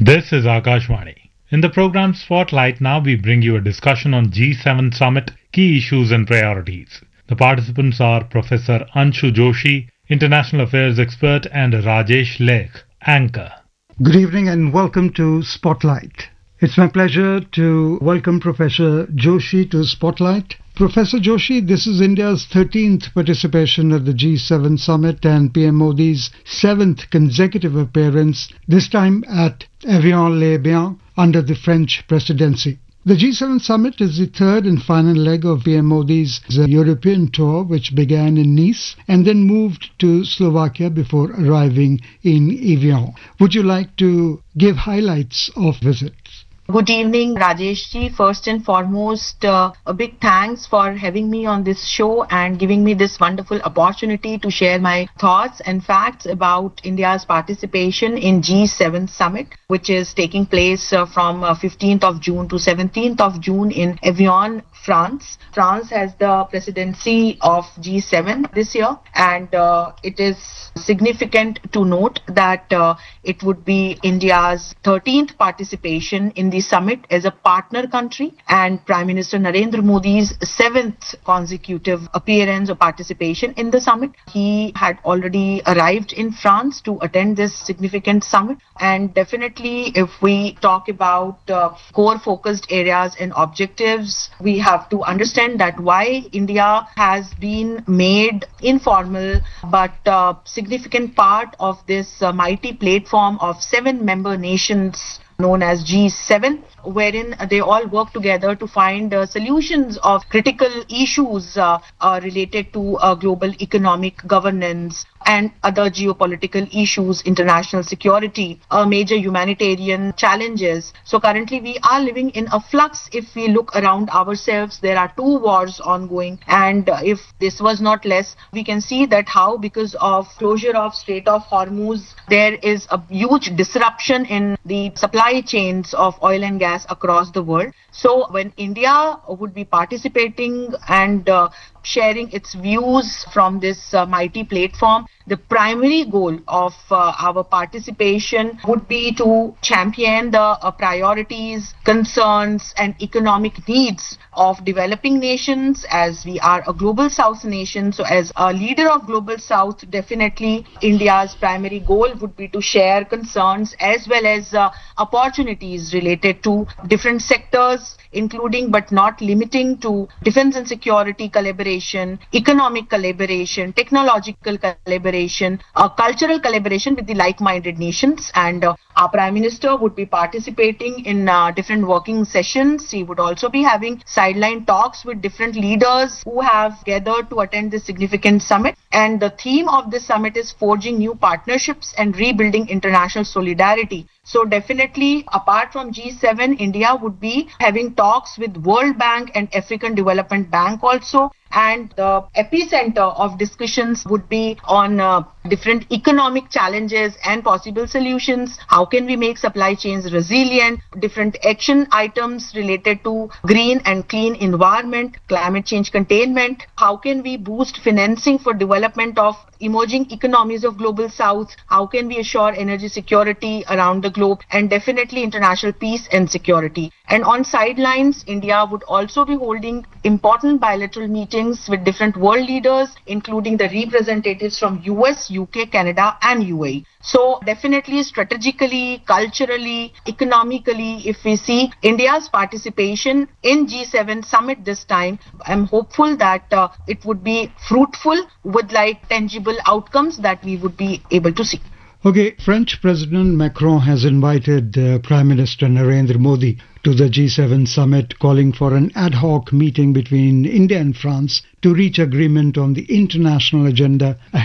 This is Akashvani. In the program Spotlight now we bring you a discussion on G7 Summit, key issues and priorities. The participants are Professor Anshu Joshi, International Affairs Expert, and Rajesh Lekh, Anchor. Good evening and welcome to Spotlight. It's my pleasure to welcome Professor Joshi to Spotlight. Professor Joshi, this is India's 13th participation at the G7 Summit and PM Modi's 7th consecutive appearance, this time at Evian-les-Bains under the French presidency. The G7 Summit is the third and final leg of PM Modi's European tour, which began in Nice and then moved to Slovakia before arriving in Evian. Would you like to give highlights of visits? Good evening, Rajesh ji. First and foremost, a big thanks for having me on this show and giving me this wonderful opportunity to share my thoughts and facts about India's participation in G7 Summit, which is taking place from 15th of June to 17th of June in Evian, France. France has the presidency of G7 this year, and it is significant to note that it would be India's 13th participation in the summit as a partner country and Prime Minister Narendra Modi's 7th consecutive appearance or participation in the summit. He had already arrived in France to attend this significant summit, and definitely if we talk about core focused areas and objectives, we have to understand that why India has been made informal but significant part of this mighty platform of 7 member nations known as G7, wherein they all work together to find solutions of critical issues related to global economic governance and other geopolitical issues, international security, major humanitarian challenges. So currently we are living in a flux. If we look around ourselves, there are 2 wars ongoing, and if this was not less, we can see that how because of closure of Strait of Hormuz, there is a huge disruption in the supply chains of oil and gas across the world. So when India would be participating and sharing its views from this mighty platform, the primary goal of our participation would be to champion the priorities, concerns and economic needs of developing nations, as we are a global south nation. So as a leader of global south, definitely India's primary goal would be to share concerns as well as opportunities related to different sectors, including but not limiting to defense and security collaboration, economic collaboration, technological collaboration, cultural collaboration with the like-minded nations. And our Prime Minister would be participating in different working sessions. He would also be having sideline talks with different leaders who have gathered to attend this significant summit. And the theme of this summit is forging new partnerships and rebuilding international solidarity. So definitely, apart from G7, India would be having talks with World Bank and African Development Bank also. And the epicenter of discussions would be on different economic challenges and possible solutions. How can we make supply chains resilient? Different action items related to green and clean environment, climate change containment. How can we boost financing for development of emerging economies of global south? How can we assure energy security around the globe? And definitely international peace and security. And on sidelines, India would also be holding important bilateral meetings with different world leaders, including the representatives from US, UK, Canada and UAE. So definitely strategically, culturally, economically, if we see India's participation in G7 summit this time, I'm hopeful that it would be fruitful with tangible outcomes that we would be able to see. Okay, French President Macron has invited Prime Minister Narendra Modi to the G7 summit, calling for an ad hoc meeting between India and France to reach agreement on the international agenda ahead